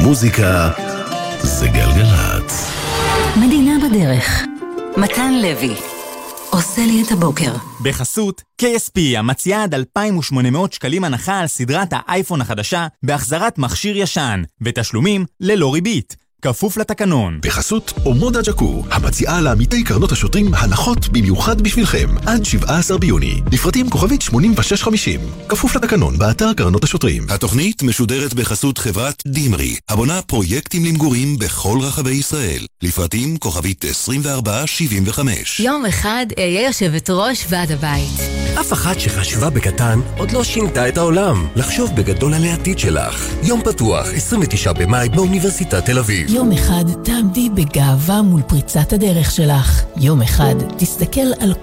מוזיקה זה גלגלצ. מדינה בדרך. מתן לוי עושה לי את הבוקר. בחסות KSP המציעה עד 2,800 שקלים הנחה על סדרת האייפון החדשה בהחזרת מכשיר ישן ותשלומים ללא ריבית. כפוף לתקנון. בחסות אומודה ג'קו, המציעה לעמיתי קרנות השוטרים הנחות במיוחד בשבילכם, עד 17 ביוני. לפרטים כוכבית 8650. כפוף לתקנון באתר קרנות השוטרים. התוכנית משודרת בחסות חברת דימרי, הבונה פרויקטים למגורים בכל רחבי ישראל. לפרטים כוכבית 2475. יום אחד אהיה יושבת ראש ועד הבית. אף אחת שחשבה בקטן עוד לא שינתה את העולם. לחשוב בגדול על העתיד שלך. יום פתוח, 29 במאי באוניברסיטת תל אביב. יום אחד תעמדי בגאווה מול פריצת הדרך שלך. יום אחד תסתכל על